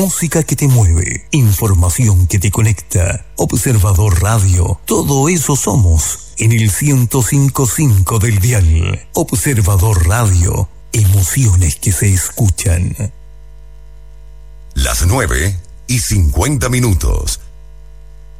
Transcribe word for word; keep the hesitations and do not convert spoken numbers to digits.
música que te mueve, información que te conecta. Observador Radio, todo eso somos en el ciento cinco punto cinco del dial. Observador Radio, emociones que se escuchan. Las nueve y cincuenta minutos.